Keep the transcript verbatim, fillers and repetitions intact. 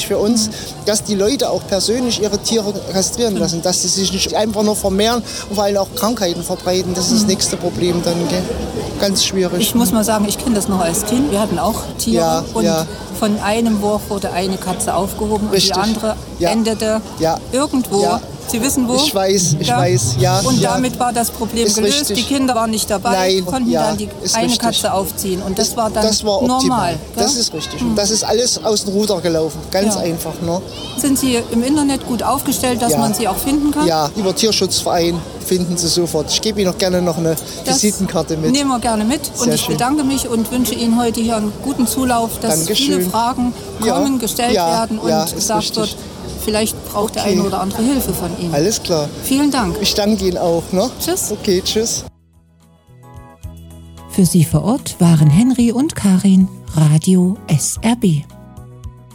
wichtig für uns, dass die Leute auch persönlich ihre Tiere kastrieren lassen, dass sie sich nicht einfach nur vermehren und vor allem auch Krankheiten verbreiten. Das ist das nächste Problem dann, gell? Ganz schwierig. Ich muss mal sagen, ich kenne das noch als Kind. Wir hatten auch Tiere Ja, und ja. von einem Wurf wurde eine Katze aufgehoben Richtig. und die andere Ja. endete Ja. irgendwo. Ja. Sie wissen wo? Ich weiß, ich weiß, ja. Und ja. damit war das Problem Ist gelöst. richtig. Die Kinder waren nicht dabei, Nein, konnten ja, dann die ist eine richtig. Katze aufziehen. Und das, Das, war dann das war optimal. normal. Das gell? ist richtig. Und das ist alles aus dem Ruder gelaufen. Ganz Ja. einfach. Ne? Sind Sie im Internet gut aufgestellt, dass Ja. man sie auch finden kann? Ja, über Tierschutzverein finden Sie sofort. Ich gebe Ihnen noch gerne noch eine Das Visitenkarte mit. Nehmen wir gerne mit. Und Sehr ich schön. bedanke mich und wünsche Ihnen heute hier einen guten Zulauf, dass Dankeschön. viele Fragen Ja. kommen, gestellt Ja. werden und Ja, ist gesagt richtig. wird, vielleicht braucht der Okay. eine oder andere Hilfe von Ihnen. Alles klar. Vielen Dank. Ich danke Ihnen auch. Ne? Tschüss. Okay, tschüss. Für Sie vor Ort waren Henry und Karin, Radio S R B.